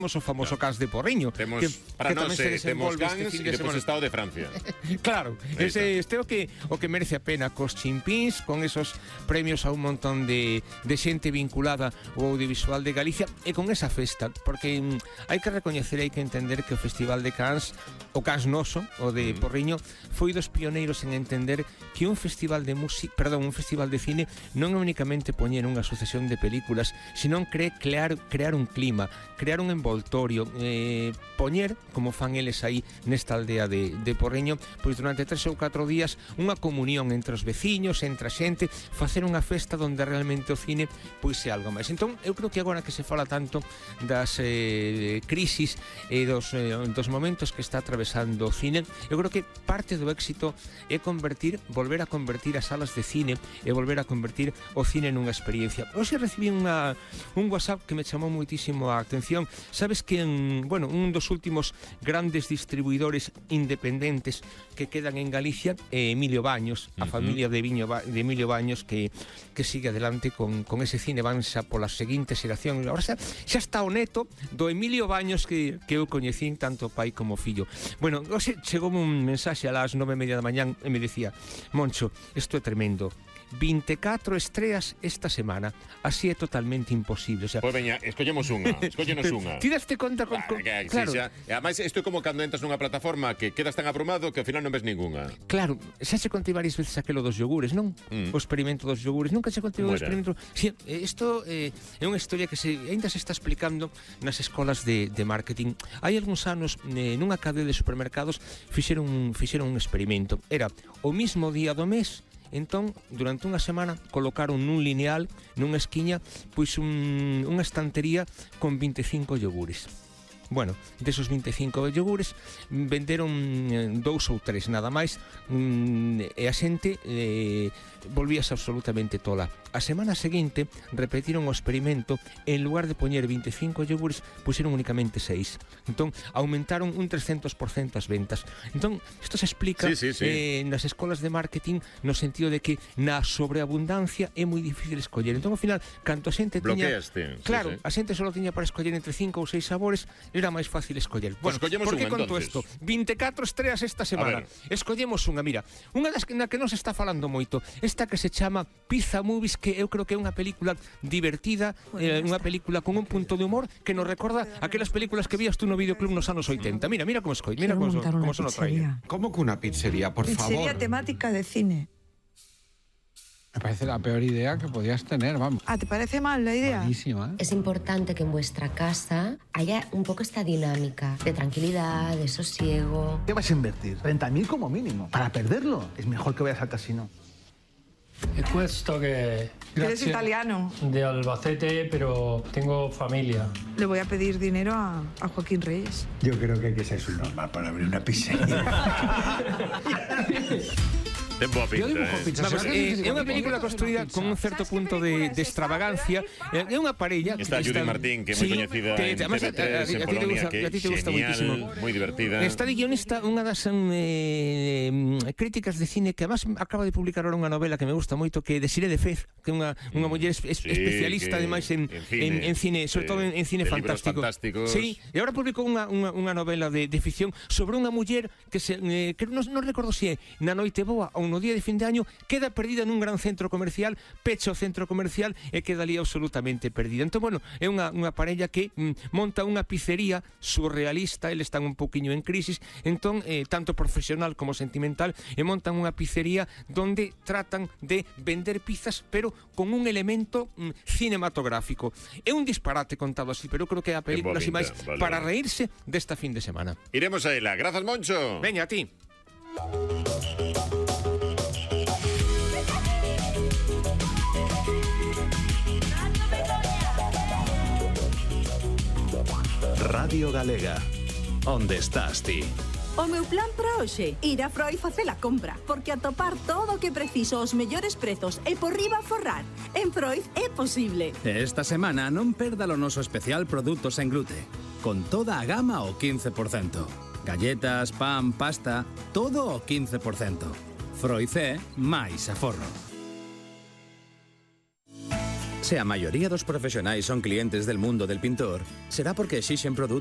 o famoso Cans de Porriño. Temos, para nós, temos Cans e depois Estado de Francia. Claro, este é o que merece a pena, cos chimpíns, con esos premios a un montón de xente vinculada ao audiovisual de Galicia e con esa festa, porque hai que recoñecer, hai que entender que o Festival de Cans, o Cans Noso, o de Porriño, foi dos pioneiros en entender que un festival de un festival de cine non é únicamente poñer unha sucesión de películas, sino crear un clima, crear un envoltorio, poñer, como fan eles aí nesta aldea de Porriño, pois durante 3 ou 4 días unha comunión entre os veciños, entre a xente, facer unha festa onde realmente o cine pois é algo máis. Entón, eu creo que agora que se fala tanto das crisis e dos momentos que está atravesando o cine, eu creo que parte do éxito é volver a convertir as salas de cine e volver a convertir o cine nunha experiencia. Hoxe recibí un WhatsApp que me chamou muitísimo a atención. Sabes que un dos últimos grandes distribuidores independentes que quedan en Galicia é Emilio Baños, a familia de Emilio Baños que sigue adelante con ese cine Banxa polas seguintes xeracións. Agora xa está o neto do Emilio Baños que eu coñecín tanto pai como fillo. Bueno, hoxe chegou un mensaxe a las 9:30 da mañán e me decía: Moncho, isto é tremendo, 24 estreas esta semana, así é totalmente imposible. O sea, pois veña, escollenos unha. Ti daste conta claro. Sí, ademais, isto é como cando entras nunha plataforma que quedas tan abrumado que ao final non ves ningunha. Claro, xa se contei varias veces aquelo dos yogures, non? O experimento dos yogures, nunca se contei o experimento. Sí, isto é unha historia que ainda se está explicando nas escolas de marketing. Hai algúns anos, nunha cadea de supermercados, fixeron un experimento. Era o mismo día do mes. Entón, durante unha semana colocaron nun lineal, nunha esquiña, pois unha estantería con 25 yogures. Bueno, desos 25 yogures venderon 2 ou 3 nada máis, e a xente volvíase absolutamente tola. A semana seguinte repetiron o experimento e en lugar de poñer 25 yogures puxeron únicamente 6. Entón aumentaron un 300% as ventas. Entón isto se explica nas escolas de marketing, no sentido de que na sobreabundancia é moi difícil escoller. Entón ao final, canto a xente tiña, claro, a xente só tiña para escoller entre 5 ou 6 sabores, era máis fácil escoller. Bueno, por que conto isto? 24 estreas esta semana. Escollemos unha, mira, unha das na que non se está falando moito, esta que se chama Pizza Movies, que eu creo que é unha película divertida, unha película con un punto de humor que nos recorda aquelas películas que vías tú no videoclub nos anos 80. Mira como escolle, mira como son o trailer. ¿Cómo que una pizzería, por favor? Pizzería temática de cine. Me parece la peor idea que podías tener, vamos. Ah, ¿te parece mal la idea? Buenísima. Es importante que en vuestra casa haya un poco esta dinámica de tranquilidad, de sosiego. ¿Qué vas a invertir? 30.000 como mínimo. Para perderlo, es mejor que vayas al casino. È questo che... Eres italiano. De Albacete, pero tengo familia. Le voy a pedir dinero a Joaquín Reyes. Yo creo que hay que ser subnormal para abrir una pizzería. Ten boa pinta, é unha película construída con un certo punto de extravagancia. É unha parella. Está Judy Martín, que é moi coñecida en TV3 en Polonia, que é genial, moi divertida. Está de guionista unha das críticas de cine que además acaba de publicar ahora unha novela que me gusta moito, que é Desiree de Fez, que é unha muller especialista ademais en cine, sobre todo en cine fantástico. Sí, e agora publicou unha novela de ficción sobre unha muller que non recordo se é Na noite boa ou no día de fin de año, queda perdida nun gran centro comercial, pecha o centro comercial e queda ali absolutamente perdida. Entón, bueno, é unha parella que monta unha pizzería surrealista, eles están un poquinho en crisis, entón, tanto profesional como sentimental, e montan unha pizzería donde tratan de vender pizzas, pero con un elemento cinematográfico. É un disparate contado así, pero creo que é a película así máis para reírse desta fin de semana. Iremos a ela. Grazas, Moncho. Veña, a ti. Radio Galega. Onde estás ti? O meu plan para hoxe, ir a Froi facer a compra, porque atopar todo o que preciso aos mellores prezos e por riba forrar. En Froi é posible. Esta semana non perda o noso especial produtos en glute, con toda a gama ao 15%. Galletas, pan, pasta, todo ao 15%. Froi C máis aforro. Se a maioría dos profesionais son clientes del mundo del pintor, será porque exixen produtos